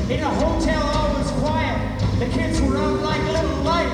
In a hotel, all was quiet. The kids were out like little lights.